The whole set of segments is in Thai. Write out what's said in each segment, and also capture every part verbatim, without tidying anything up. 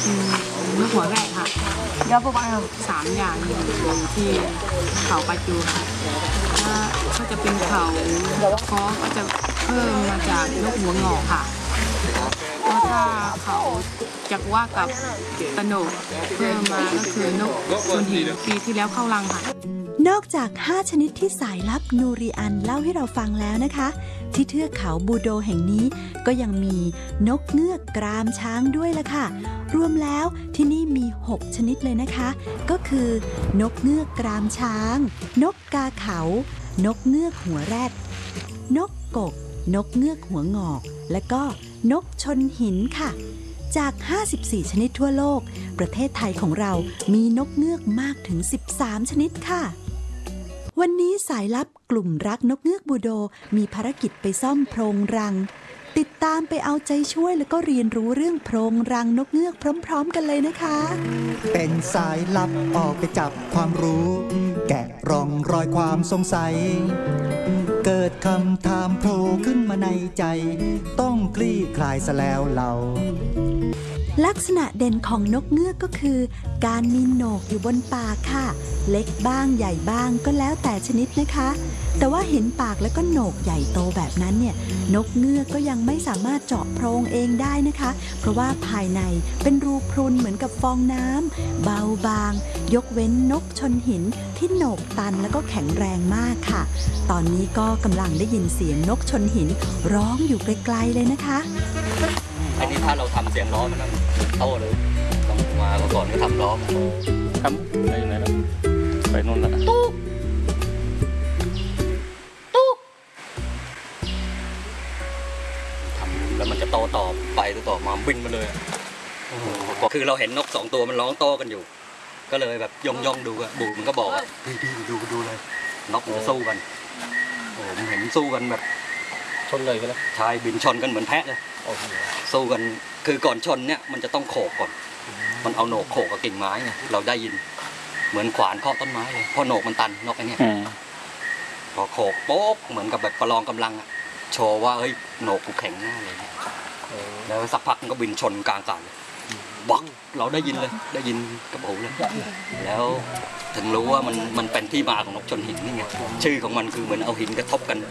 นกหัวแรกค่ะยอดประมาณสามอย่างอยู่ที่เขาปาจูค่ะถ้าก็จะเป็นเขาคอก็จะเพิ่มมาจากนกหัวงอกค่ะเพราะถ้าเขาจักว่ากับตะโหนกเพิ่มมาก็คือนกชนหินปีที่แล้วเข้ารังค่ะนอกจากห้าชนิดที่สายลับนูริอันเล่าให้เราฟังแล้วนะคะที่เทือกเขาบูโดแห่งนี้ก็ยังมีนกเงือกกรามช้างด้วยล่ะค่ะรวมแล้วที่นี่มีหกชนิดเลยนะคะก็คือนกเงือกกรามช้างนกกาเขานกเงือกหัวแรดนกกกนกเงือกหัวงอกและก็นกชนหินค่ะจากห้าสิบสี่ชนิดทั่วโลกประเทศไทยของเรามีนกเงือกมากถึงสิบสามชนิดค่ะวันนี้สายลับกลุ่มรักนกเงือกบูโดมีภารกิจไปซ่อมโพรงรังติดตามไปเอาใจช่วยแล้วก็เรียนรู้เรื่องโพรงรังนกเงือกพร้อมๆกันเลยนะคะเป็นสายลับออกไปจับความรู้แกะร่องรอยความสงสัยเกิดคำถามโผล่ขึ้นมาในใจต้องคลี่คลายซะแล้วเราลักษณะเด่นของนกเงือกก็คือการมีโหนกอยู่บนปากค่ะเล็กบ้างใหญ่บ้างก็แล้วแต่ชนิดนะคะแต่ว่าเห็นปากแล้วก็โหนกใหญ่โตแบบนั้นเนี่ยนกเงือกก็ยังไม่สามารถเจาะโพรงเองได้นะคะเพราะว่าภายในเป็นรูพรุนเหมือนกับฟองน้ำเบาบางยกเว้นนกชนหินที่โหนกตันแล้วก็แข็งแรงมากค่ะตอนนี้ก็กำลังได้ยินเสียงนกชนหินร้องอยู่ไกลๆเลยนะคะอันนี้ถ้าเราทำเสียงร้องมันต้องโต้เลยต้องมาก่อนก็ทำร้องทำไปไหนแล้วไปนู่นแล้วตุ๊กตุ๊กทำแล้วมันจะโตต่อไปต่อมาบินมาเลยคือเราเห็นนกสองตัวมันร้องโต้กันอยู่ก็เลยแบบย่องย่องดูอะบูมันก็บอกว่าเฮ้ยดูดูเลยนกมันสู้กันโอ้ผมเห็นสู้กันแบบชนเลยกันแล้วชายบินชนกันเหมือนแพะเลยสู้กันคือก่อนชนเนี่ยมันจะต้องโขกก่อนมันเอาโหนกโขกกับกิ่งไม้ไงเราได้ยินเหมือนขวานเคาะต้นไม้เลยพอโหนกมันตันนกไอ้นี่พอโขกโป๊กเหมือนกับแบบประลองกำลังอะโชว์ว่าเฮ้ยโหนกกูแข็งหน้าเลยแล้วสักพักมันก็บินชนกลางอากาศเลยบักเราได้ยินเลยได้ยินกับหูเลยแล้วถึงรู้ว่ามันมันเป็นที่มาของนกชนหินนี่ไงชื่อของมันคือเหมือนเอาหินกระทบกัน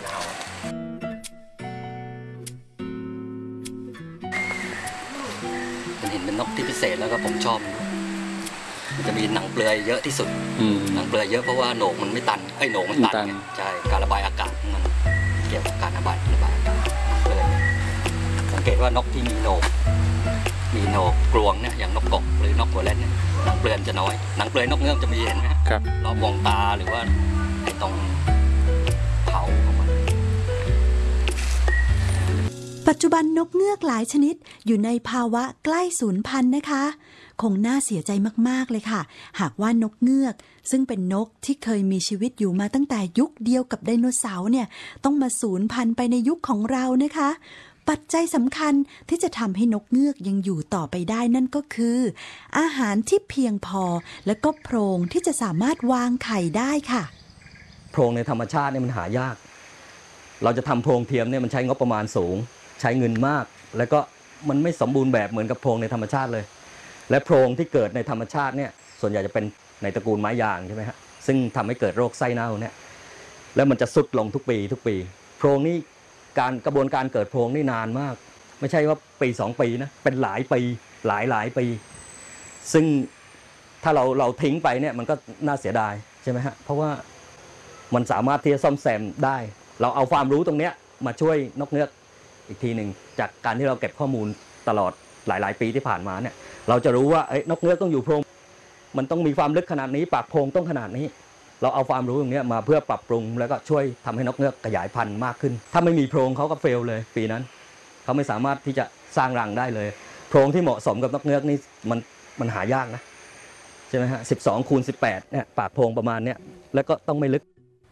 เป็นหินเป็นนกที่พิเศษแล้วก็ผมชอบมันจะมีหนังเปลือยเยอะที่สุดหนังเปลือยเยอะเพราะว่าโหนกมันไม่ตันไอ้โหนกมันตันใช่การระบายอากาศมันเกี่ยวกับการระบายระบายอากาศหนังเปลือยสังเกตว่านกที่มีโหนกมีโหนกกลวงเนี่ยอย่างนกกกหรือนกหัวแรดเนี่ยหนังเปลือยจะน้อยหนังเปลือยนกเงือกจะมีเห็นไหมครับรอบวงตาหรือว่าไอ้ตรงเขาของมันปัจจุบันนกเงือกหลายชนิดอยู่ในภาวะใกล้สูญพันธุ์นะคะคงน่าเสียใจมากๆเลยค่ะหากว่านกเงือกซึ่งเป็นนกที่เคยมีชีวิตอยู่มาตั้งแต่ยุคเดียวกับไดโนเสาร์เนี่ยต้องมาสูญพันธุ์ไปในยุคของเรานะคะปัจจัยสำคัญที่จะทำให้นกเงือกยังอยู่ต่อไปได้นั่นก็คืออาหารที่เพียงพอและก็โพรงที่จะสามารถวางไข่ได้ค่ะโพรงในธรรมชาติเนี่ยมันหายากเราจะทำโพรงเทียมเนี่ยมันใช้งบประมาณสูงใช้เงินมากแล้วก็มันไม่สมบูรณ์แบบเหมือนกับโพรงในธรรมชาติเลยและโพรงที่เกิดในธรรมชาติเนี่ยส่วนใหญ่จะเป็นในตระกูลไม้ยางใช่ไหมฮะซึ่งทำให้เกิดโรคไส้เน่าเนี่ยแล้วมันจะทรุดลงทุกปีทุกปีโพรงนี้การกระบวนการเกิดโพรงนี่นานมากไม่ใช่ว่าปีสองปีนะเป็นหลายปีหลายหลายปีซึ่งถ้าเราเราทิ้งไปเนี่ยมันก็น่าเสียดายใช่ไหมฮะเพราะว่ามันสามารถที่จะซ่อมแซมได้เราเอาความรู้ตรงนี้มาช่วยนกเงือกอีกทีหนึ่งจากการที่เราเก็บข้อมูลตลอดหลายๆปีที่ผ่านมาเนี่ยเราจะรู้ว่าเอ้ยนกเงือกต้องอยู่โพรงมันต้องมีความลึกขนาดนี้ปากโพรงต้องขนาดนี้เราเอาความรู้ตรงนี้มาเพื่อปรับปรุงแล้วก็ช่วยทำให้นกเงือกขยายพันธุ์มากขึ้นถ้าไม่มีโพรงเขาก็เฟลเลยปีนั้นเขาไม่สามารถที่จะสร้างรังได้เลยโพรงที่เหมาะสมกับนกเงือกนี่มันมันหายากนะใช่ไหมฮะสิบสองคูณสิบแปดเนี่ยปากโพรงประมาณเนี้ยแล้วก็ต้องไม่ลึก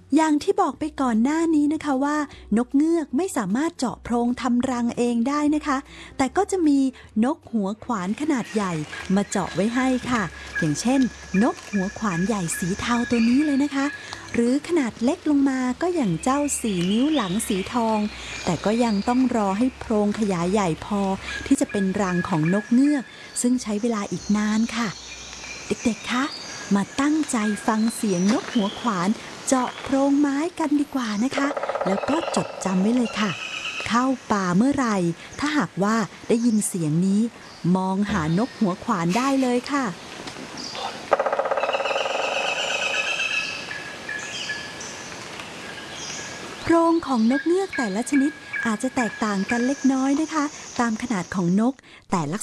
อย่างที่บอกไปก่อนหน้านี้นะคะว่านกเงือกไม่สามารถเจาะโพรงทำรังเองได้นะคะ แต่ก็จะมีนกหัวขวานขนาดใหญ่มาเจาะไว้ให้ค่ะ อย่างเช่นนกหัวขวานใหญ่สีเทาตัวนี้เลยนะคะ หรือขนาดเล็กลงมาก็อย่างเจ้าสี่นิ้วหลังสีทอง แต่ก็ยังต้องรอให้โพรงขยายใหญ่พอที่จะเป็นรังของนกเงือกซึ่งใช้เวลาอีกนานค่ะ เด็กๆคะมาตั้งใจฟังเสียงนกหัวขวานเจาะโพรงไม้กันดีกว่านะคะ แล้วก็จดจำไว้เลยค่ะ เข้าป่าเมื่อไหร่ถ้าหากว่าได้ยินเสียงนี้มองหานกหัวขวานได้เลยค่ะ โพรงของนกเงือกแต่ละชนิดอาจจะแตกต่างกันเล็กน้อยนะคะ ตามขนาดของนกแต่ลัก